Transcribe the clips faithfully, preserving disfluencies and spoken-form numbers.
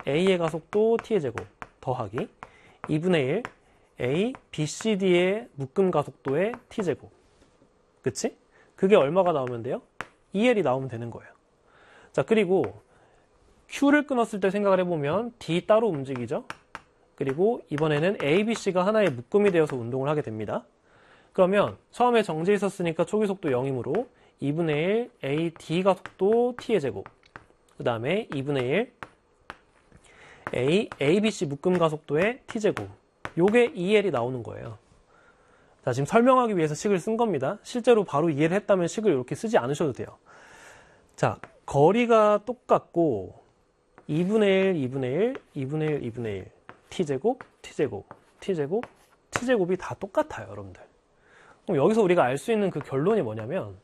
A의 가속도 T의 제곱 더하기 이분의 일 A, B, C, D의 묶음 가속도의 T제곱. 그치? 그게 얼마가 나오면 돼요? 이 엘이 나오면 되는 거예요. 자, 그리고 Q를 끊었을 때 생각을 해보면 D 따로 움직이죠? 그리고 이번에는 A, B, C가 하나의 묶음이 되어서 운동을 하게 됩니다. 그러면 처음에 정지에 있었으니까 초기 속도 영이므로 이분의 일 A, D 가속도 T의 제곱. 그 다음에 이분의 일 A, A, B, C 묶음 가속도의 T제곱. 요게 이 엘이 나오는 거예요. 자, 지금 설명하기 위해서 식을 쓴 겁니다. 실제로 바로 이해를 했다면 식을 이렇게 쓰지 않으셔도 돼요. 자, 거리가 똑같고 이분의 일, 이분의 일, 이분의 일, 이분의 일 T제곱, T제곱, T제곱, T제곱이 다 똑같아요, 여러분들. 그럼 여기서 우리가 알 수 있는 그 결론이 뭐냐면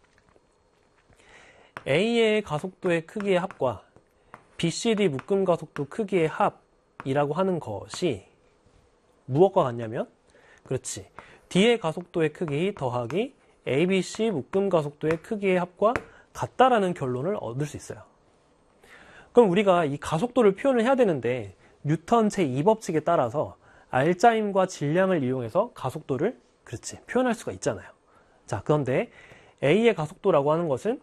A의 가속도의 크기의 합과 B, C, D 묶음 가속도 크기의 합이라고 하는 것이 무엇과 같냐면 그렇지 D의 가속도의 크기 더하기 A, B, C 묶음 가속도의 크기의 합과 같다라는 결론을 얻을 수 있어요. 그럼 우리가 이 가속도를 표현을 해야 되는데 뉴턴 제이 법칙에 따라서 알짜임과 질량을 이용해서 가속도를 그렇지 표현할 수가 있잖아요. 자, 그런데 A의 가속도라고 하는 것은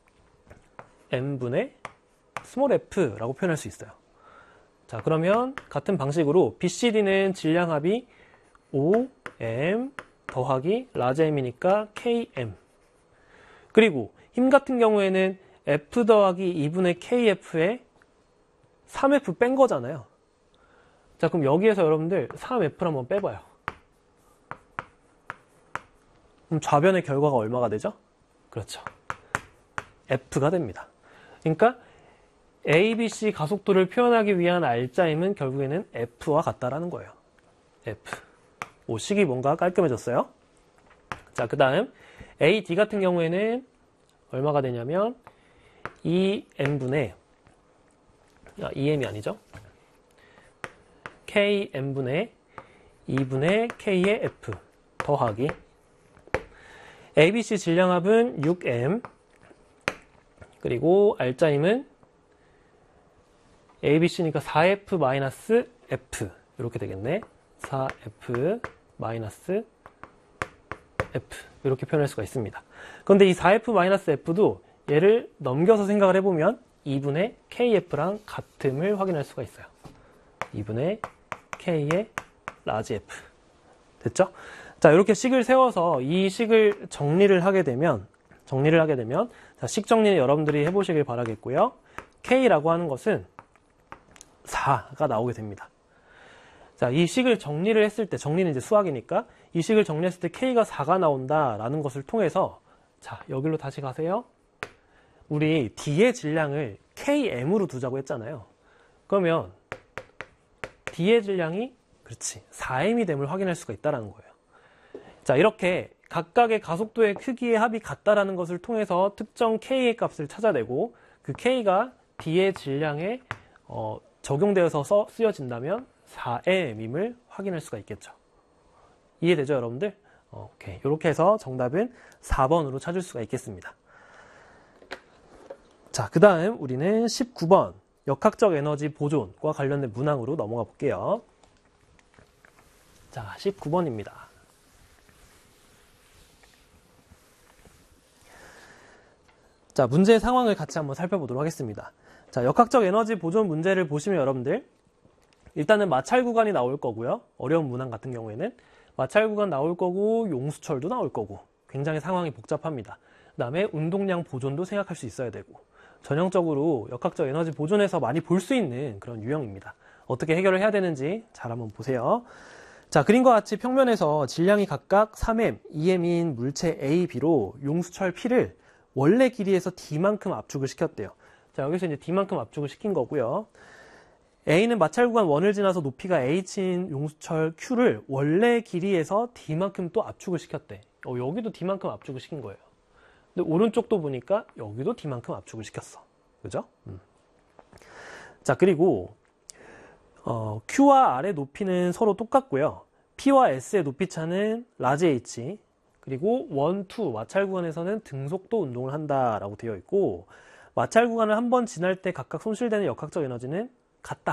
m분의 스몰 f라고 표현할 수 있어요. 자, 그러면 같은 방식으로 B, C, D는 질량 합이 오 엠 더하기 라지 m이니까 케이 엠. 그리고 힘 같은 경우에는 F 더하기 이분의 케이 에프에 삼 에프 뺀 거잖아요. 자, 그럼 여기에서 여러분들 삼 에프를 한번 빼봐요. 그럼 좌변의 결과가 얼마가 되죠? 그렇죠. F가 됩니다. 그러니까 A, B, C 가속도를 표현하기 위한 알짜임은 결국에는 F와 같다라는 거예요. F. 오, 식이 뭔가 깔끔해졌어요. 자, 그 다음 A, D 같은 경우에는 얼마가 되냐면 이 엠분의 아, 이 엠이 아니죠. 케이 엠분의 이분의 K의 F 더하기 A, B, C 질량합은 육 엠 그리고 알짜임은 A, B, C니까 사 에프 마이너스 F 이렇게 되겠네. 사 에프 마이너스 F 이렇게 표현할 수가 있습니다. 그런데 이 사 에프 마이너스 F도 얘를 넘겨서 생각을 해보면 이분의 케이 에프랑 같음을 확인할 수가 있어요. 이분의 K의 라지 F. 됐죠? 자, 이렇게 식을 세워서 이 식을 정리를 하게 되면 정리를 하게 되면 자, 식 정리는 여러분들이 해보시길 바라겠고요. K라고 하는 것은 사가 나오게 됩니다. 자, 이 식을 정리를 했을 때, 정리는 이제 수학이니까, 이 식을 정리했을 때 K가 사가 나온다라는 것을 통해서, 자, 여기로 다시 가세요. 우리 D의 질량을 케이 엠으로 두자고 했잖아요. 그러면 D의 질량이, 그렇지, 사 엠이 됨을 확인할 수가 있다는 거예요. 자, 이렇게 각각의 가속도의 크기의 합이 같다라는 것을 통해서 특정 K의 값을 찾아내고, 그 K가 D의 질량에 어, 적용되어서 써, 쓰여진다면 사 엠임을 확인할 수가 있겠죠. 이해되죠, 여러분들? 어, 오케이. 이렇게 해서 정답은 사 번으로 찾을 수가 있겠습니다. 자, 그 다음 우리는 십구 번 역학적 에너지 보존과 관련된 문항으로 넘어가 볼게요. 자, 십구 번입니다. 자, 문제의 상황을 같이 한번 살펴보도록 하겠습니다. 자, 역학적 에너지 보존 문제를 보시면 여러분들 일단은 마찰 구간이 나올 거고요. 어려운 문항 같은 경우에는 마찰 구간 나올 거고 용수철도 나올 거고 굉장히 상황이 복잡합니다. 그 다음에 운동량 보존도 생각할 수 있어야 되고 전형적으로 역학적 에너지 보존에서 많이 볼 수 있는 그런 유형입니다. 어떻게 해결을 해야 되는지 잘 한번 보세요. 자, 그림과 같이 평면에서 질량이 각각 삼 엠, 이 엠인 물체 A, B로 용수철 P를 원래 길이에서 D만큼 압축을 시켰대요. 자, 여기서 이제 D만큼 압축을 시킨 거고요. A는 마찰 구간 일을 지나서 높이가 H인 용수철 Q를 원래 길이에서 D만큼 또 압축을 시켰대. 어, 여기도 D만큼 압축을 시킨 거예요. 근데 오른쪽도 보니까 여기도 D만큼 압축을 시켰어. 그죠? 음. 자, 그리고 어, Q와 R의 높이는 서로 똑같고요. P와 S의 높이 차는 라지 H, 그리고 일, 이 마찰 구간에서는 등속도 운동을 한다라고 되어 있고 마찰 구간을 한번 지날 때 각각 손실되는 역학적 에너지는 같다.